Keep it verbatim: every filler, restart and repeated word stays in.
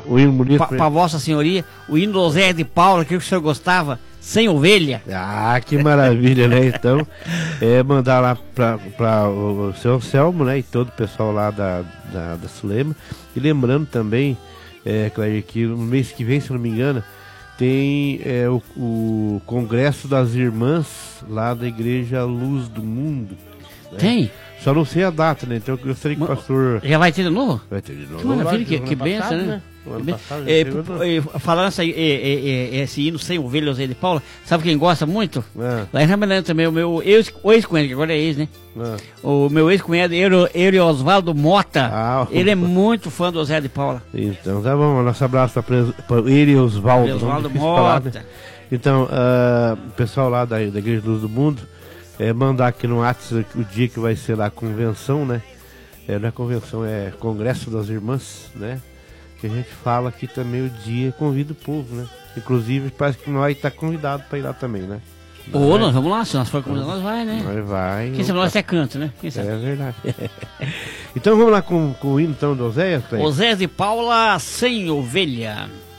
o hino bonito pra, pra Vossa Senhoria, o hino do Oséias de Paula, que o senhor gostava, Sem Ovelha. Ah, que maravilha, né? Então, é mandar lá pra, pra o seu Anselmo, né? E todo o pessoal lá da, da, da Sulema. E lembrando também, é, Clair, que no mês que vem, se não me engano, tem é, o, o Congresso das Irmãs lá da Igreja Luz do Mundo. Né? Tem? Só não sei a data, né? Então eu gostaria que o pastor... Já vai ter de novo? Vai ter de novo. Que maravilha, que, que benção, né? É, é, falando essa, é, é, é, esse hino Sem Ovelha, Oséias de Paula, sabe quem gosta muito? É. Lá em Ramelândia também, o meu ex-cunhado, que agora é ex, né? É. O meu ex-cunhado, ele, Oswaldo Mota, ah, ele é muito fã do Oséias de Paula. Então tá bom, nosso abraço para ele e Oswaldo. Oswaldo Mota. Né? Então, uh, o pessoal lá da, da Igreja Luz do Mundo, é, mandar aqui no WhatsApp o dia que vai ser lá a convenção, né? É, não é convenção, é Congresso das Irmãs, né? Que a gente fala aqui também o dia, convida o povo, né? Inclusive, parece que nós está convidado para ir lá também, né? Ô, oh, nós vamos lá, se nós for convidados, nós vai, né? Nós vai. Quem sabe nós até canto, né? Quem sabe? É verdade. Então vamos lá com, com o hino então, do Oséias? Oséias de Paula, Sem Ovelha.